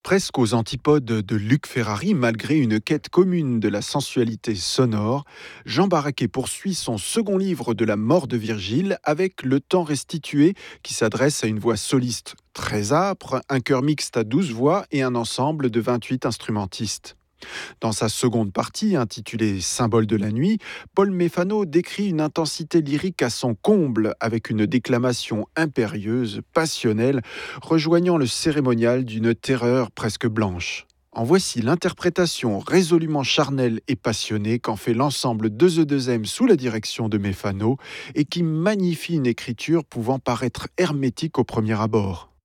Presque aux antipodes de Luc Ferrari, malgré une quête commune de la sensualité sonore, Jean Barraquet poursuit son second livre de la mort de Virgile avec Le temps restitué, qui s'adresse à une voix soliste très âpre, un chœur mixte à 12 voix et un ensemble de 28 instrumentistes. Dans sa seconde partie, intitulée Symbole de la nuit, Paul Méfano décrit une intensité lyrique à son comble, avec une déclamation impérieuse, passionnelle, rejoignant le cérémonial d'une terreur presque blanche. En voici l'interprétation résolument charnelle et passionnée qu'en fait l'ensemble de The 2M sous la direction de Méfano et qui magnifie une écriture pouvant paraître hermétique au premier abord.